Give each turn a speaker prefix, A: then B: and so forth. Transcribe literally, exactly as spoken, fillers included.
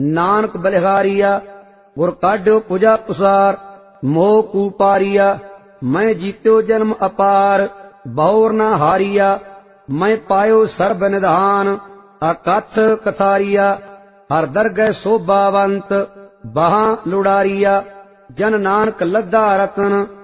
A: नानक बलिहारिया गुर काढ्यो पुजा पुसार, मोह कूपारिया मैं जीत्यो जन्म अपार, बहुर न हारिया मैं पायो सर्ब निधान, अकथ कथारिया हर दरगह शोभावंत, बहां लुड़ारिया जन नानक लद्दा रतन।